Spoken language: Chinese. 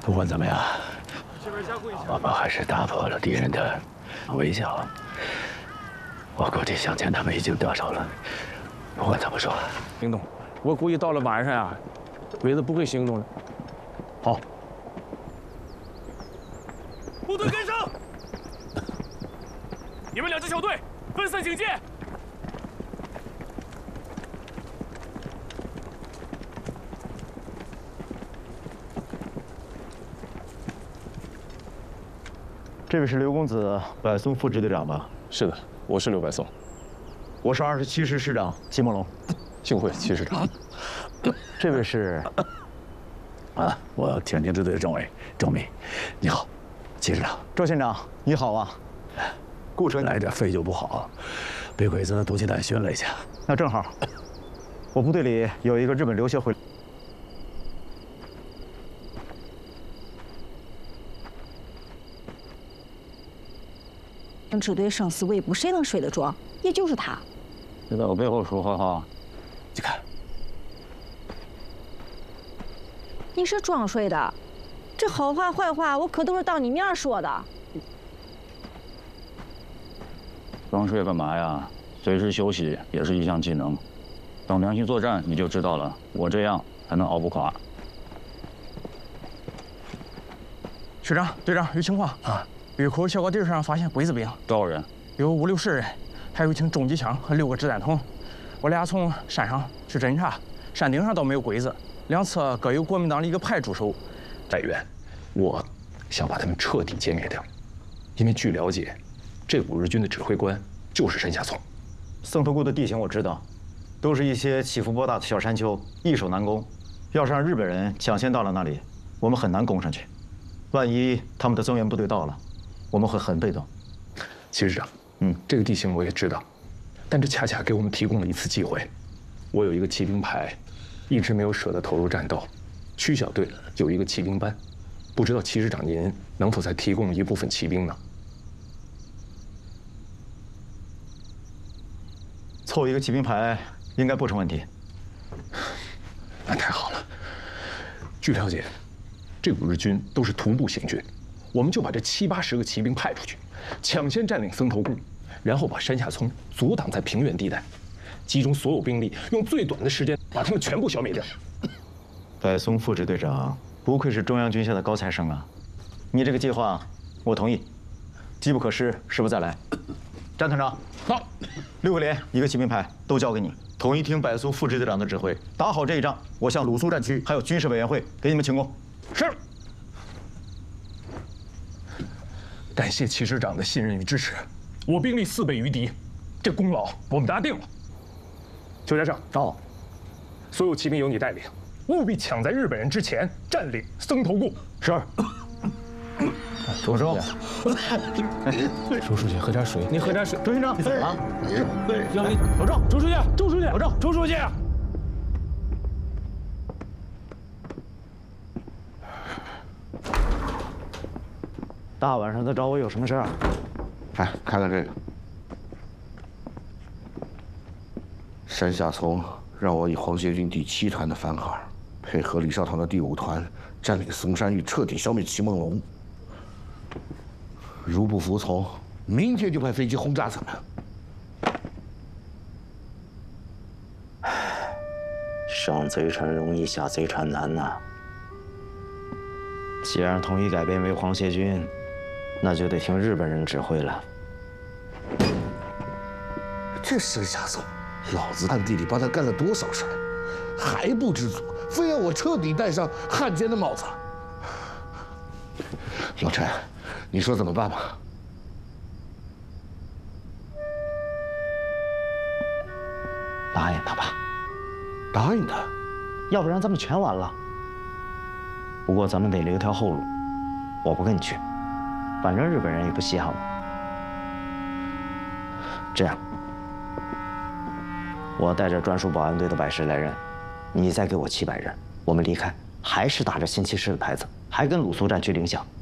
不管怎么样，我们还是打破了敌人的围剿。我估计向前他们已经得手了。不管怎么说， 行动。我估计到了晚上呀，鬼子不会行动了。 好。 部队跟上！你们2支小队分散警戒。 这位是刘公子百松副支队长吧？ 是的，我是刘百松。 我是27师师长季梦龙。 幸会齐师长。 这位是…… 我田径支队的政委周密。你好，季师长。 周县长，你好啊。 顾城来这肺就不好，被鬼子毒气弹熏了一下。 那正好，我部队里有一个日本留学回。 支队生死未卜，谁能睡得着？也就是他。 别在我背后说坏话。 你看， 你是装睡的，这好话坏话我可都是当你面说的。 装睡干嘛呀？随时休息也是一项技能。等良心作战你就知道了。我这样才能熬不垮。 师长、队长，有情况啊！ 峪口小高地上发现鬼子兵， 多少人？ 有5、60人，还有一挺重机枪和6个子弹筒。我俩从山上去侦察，山顶上倒没有鬼子，两侧各有国民党的一个派驻守。 代员，我想把他们彻底歼灭掉，因为据了解，这5日军的指挥官就是山下聪。 僧头沟的地形我知道，都是一些起伏波大的小山丘，易守难攻。要是让日本人抢先到了那里，我们很难攻上去。万一他们的增援部队到了， 我们会很被动， 齐师长，这个地形我也知道，但这恰恰给我们提供了一次机会。我有一个骑兵排，一直没有舍得投入战斗。区小队有一个骑兵班，不知道齐师长您能否再提供一部分骑兵呢？ 凑一个骑兵排应该不成问题。 那太好了。据了解，这5日军都是徒步行军。 我们就把这70、80个骑兵派出去，抢先占领僧头固，然后把山下聪阻挡在平原地带，集中所有兵力，用最短的时间把他们全部消灭掉。 百松副支队长，不愧是中央军校的高材生啊！你这个计划，我同意。机不可失，失不再来。詹团长， 好 ，6个连1个骑兵排都交给你，统一听百松副支队长的指挥，打好这一仗。我向鲁肃战区还有军事委员会给你们请功。 是。 感谢齐师长的信任与支持，我兵力4倍于敌，这功劳我们答定了。邱家胜，到，所有骑兵由你带领，务必抢在日本人之前占领僧头固。 是。周叔， 周书记，喝点水。你喝点水。 周军长，你怎么了？ 杨林，老赵，周书记，周书记，老赵，周书记。 大晚上的找我有什么事儿？ 哎，看看这个，山下聪让我以皇协军第7团的番号，配合李少棠的第5团，占领嵩山峪，彻底消灭齐梦龙。如不服从，明天就派飞机轰炸他们。 上贼船容易，下贼船难呐。 既然统一改编为皇协军，那就得听日本人指挥了。 这山下聪，老子暗地里帮他干了多少事儿，还不知足，非要我彻底戴上汉奸的帽子。老陈，你说怎么办吧？ 答应他吧， 答应他， 要不然咱们全完了。不过咱们得留条后路，我不跟你去，反正日本人也不稀罕我。这样，我带着专属保安队的110来人，你再给我700人，我们离开，还是打着新七师的牌子，还跟鲁肃战区领饷。